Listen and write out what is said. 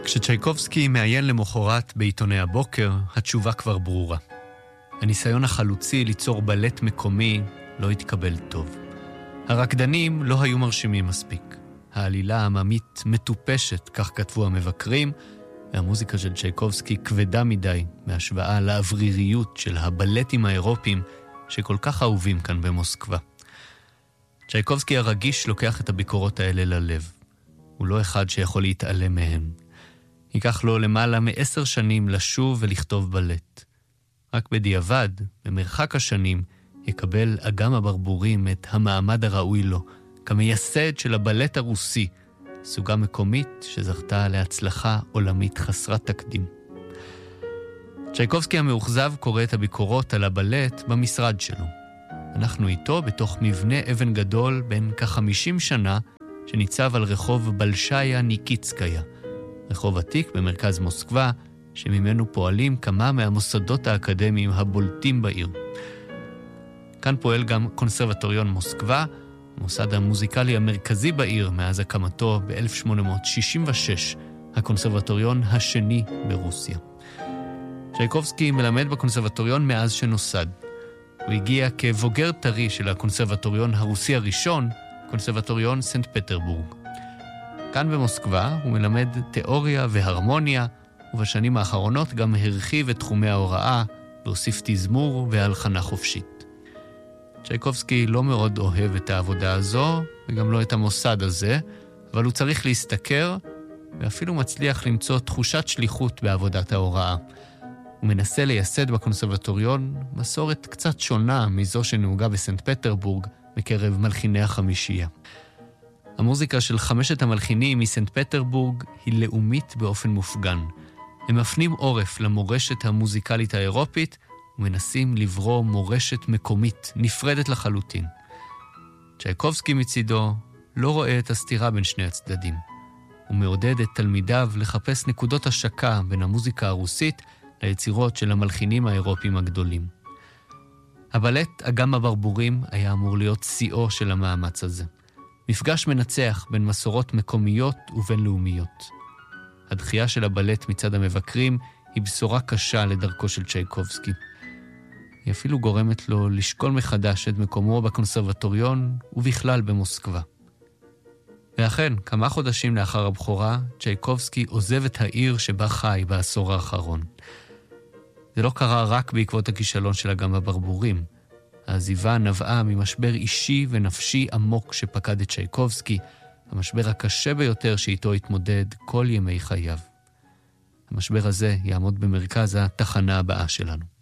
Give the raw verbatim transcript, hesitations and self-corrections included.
כשצ'ייקובסקי מעיין למחרת בעיתוני הבוקר, התשובה כבר ברורה. הניסיון החלוצי ליצור בלט מקומי לא התקבל טוב. הרקדנים לא היו מרשימים מספיק. העלילה העממית מטופשת, כך כתבו המבקרים, והמוזיקה של צ'ייקובסקי כבדה מדי בהשוואה לאווריריות של הבלטים האירופיים שכל כך אהובים כאן במוסקבה. צ'ייקובסקי הרגיש לוקח את הביקורות האלה ללב. הוא לא אחד שיכול להתעלם מהם. ייקח לו למעלה מעשר שנים לשוב ולכתוב בלט. רק בדיעבד, במרחק השנים, יקבל אגם הברבורים את המעמד הראוי לו, כמייסד של הבלט הרוסי, סוגה מקומית שזכתה להצלחה עולמית חסרת תקדים. צ'ייקובסקי המאוכזב קורא את הביקורות על הבלט במשרד שלו. אנחנו איתו בתוך מבנה אבן גדול בין כ-חמישים שנה, שניצב על רחוב בלשאיה ניקיצקיה, רחוב עתיק במרכז מוסקבה, שממנו פועלים כמה מהמוסדות האקדמיים הבולטים בעיר. כאן פועל גם קונסרבטוריון מוסקבה, המוסד המוזיקלי המרכזי בעיר מאז הקמתו ב-אלף שמונה מאות שישים ושש, הקונסרבטוריון השני ברוסיה. צ'ייקובסקי מלמד בקונסרבטוריון מאז שנוסד. הוא הגיע כבוגר טרי של הקונסרבטוריון הרוסי הראשון, קונסרבטוריון סנט פטרבורג. כאן במוסקבה הוא מלמד תיאוריה והרמוניה, ובשנים האחרונות גם הרחיב את תחומי ההוראה, והוסיף תזמור והלחנה חופשית. צ'ייקובסקי לא מאוד אוהב את העבודה הזו, וגם לא את המוסד הזה, אבל הוא צריך להסתכר, ואפילו מצליח למצוא תחושת שליחות בעבודת ההוראה. הוא מנסה לייסד בקונסרבטוריון מסורת קצת שונה מזו שנהוגה בסנט פטרבורג בקרב מלחיני החמישייה. המוזיקה של חמשת המלחינים מסנט פטרבורג היא לאומית באופן מופגן. הם מפנים עורף למורשת המוזיקלית האירופית, ומנסים לברוא מורשת מקומית, נפרדת לחלוטין. צ'ייקובסקי מצידו לא רואה את הסתירה בין שני הצדדים. הוא מעודד את תלמידיו לחפש נקודות השקה בין המוזיקה הרוסית ליצירות של המלחינים האירופיים הגדולים. הבלט אגם הברבורים היה אמור להיות שיאו של המאמץ הזה. מפגש מנצח בין מסורות מקומיות ובינלאומיות. הדחייה של הבלט מצד המבקרים היא בשורה קשה לדרכו של צ'ייקובסקי. היא אפילו גורמת לו לשקול מחדש את מקומו בקונסרבטוריון ובכלל במוסקבה. ואכן, כמה חודשים לאחר הבכורה, צ'ייקובסקי עוזב את העיר שבה חי בעשור האחרון. זה לא קרה רק בעקבות הכישלון של אגם הברבורים. העזיבה נבעה ממשבר אישי ונפשי עמוק שפקד את צ'ייקובסקי, המשבר הקשה ביותר שאיתו התמודד כל ימי חייו. המשבר הזה יעמוד במרכז התחנה הבאה שלנו.